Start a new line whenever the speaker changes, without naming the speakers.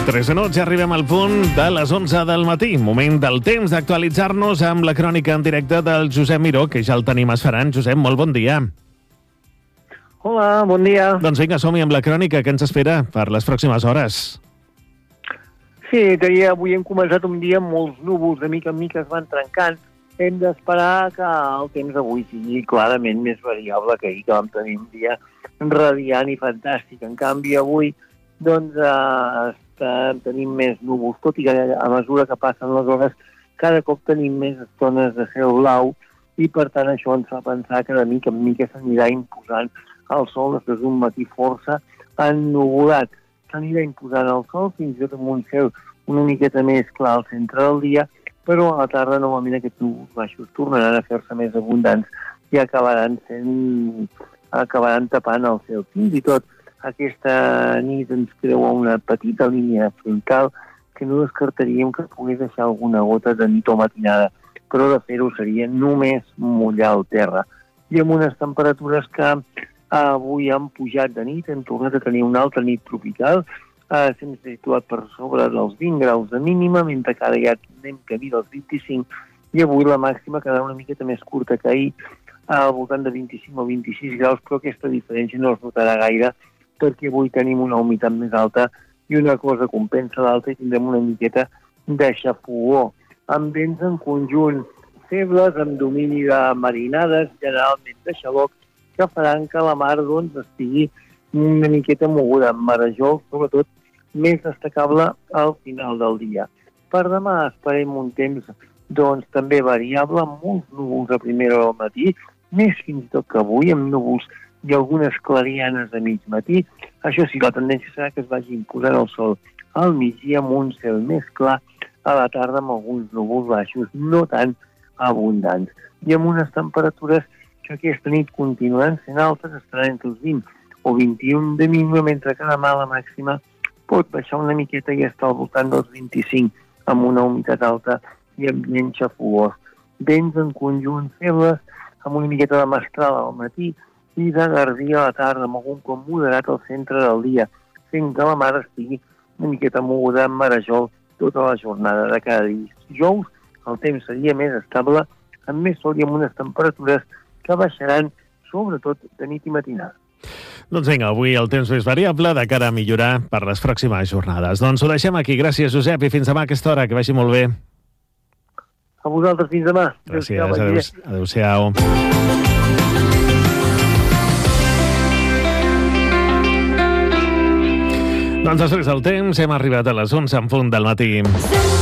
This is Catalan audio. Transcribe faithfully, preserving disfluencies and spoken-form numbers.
tres minuts i arribem al punt de les onze del matí. Moment del temps d'actualitzar-nos amb la crònica en directe del Josep Miró, que ja el tenim esperant. Josep, molt bon dia.
Hola, bon dia.
Doncs vinga, som-hi amb la crònica. Què ens espera per les pròximes hores?
Sí, deia, avui hem començat un dia amb molts núvols, de mica en mica es van trencant. Hem d'esperar que el temps avui sigui clarament més variable que ahir, que vam tenir un dia radiant i fantàstic. En canvi, avui doncs, eh, està, tenim més núvols, tot i que a mesura que passen les hores cada cop tenim més estones de cel blau i, per tant, això ens fa pensar que de mica en mica s'anirà imposant el sol després d'un matí força ennuvolat. S'anirà imposant el sol fins i tot amb un cel una miqueta més clar al centre del dia, però a la tarda novament aquests núvols baixos tornaran a fer-se més abundants i acabaran sent, acabaran tapant el cel. Fins i tot aquesta nit ens creua una petita línia frontal que no descartaríem que pogués deixar alguna gota de nit o matinada, però de fer-ho seria només mullar el terra. I amb unes temperatures que avui han pujat de nit, hem tornat a tenir una altra nit tropical, eh, s'hem situat per sobre dels vint graus de mínima, mentre que ara ja anem camí dels vint-i-cinc, i avui la màxima quedarà una miqueta més curta que ahir, al voltant de vint-i-cinc o vint-i-sis graus, però aquesta diferència no es notarà gaire, perquè avui tenim una humitat més alta i una cosa compensa l'altra i tindrem una miqueta de xafogó, amb vents en conjunt febles, amb domini de marinades, generalment de xaloc, que faran que la mar doncs, estigui una miqueta moguda, amb marejol, sobretot més destacable al final del dia. Per demà esperem un temps doncs, també variable, amb molts núvols a primera hora del matí, més fins i tot que avui, amb núvols i algunes clarianes a mig matí. Això sí, la tendència serà que es vagi imposant el sol al migdia amb un cel més clar, a la tarda amb alguns núvols baixos, no tan abundants. I amb unes temperatures que aquesta nit continuaran sent altes, estaran entre els vint o vint-i-un de mínima, mentre que demà la màxima pot baixar una miqueta i estar al voltant dels vint-i-cinc, amb una humitat alta i ambient xafogós. Vents en conjunt febles, amb una miqueta de mestral al matí i de garbí a la tarda, amb algun com moderat al centre del dia, fent que la mar estigui una miqueta moguda amb marejol tota la jornada de cada dia. Dijous el temps seria més estable, amb més sol i amb unes temperatures que baixaran sobretot de nit i matinada.
Doncs vinga, avui el temps més variable de cara a millorar per les pròximes jornades. Doncs ho deixem aquí. Gràcies, Josep, i fins demà a aquesta hora. Que vagi molt bé.
A vosaltres, fins demà.
Gràcies, adéu-siau. Adéu-siau. Doncs després del temps hem arribat a les onze en punt del matí.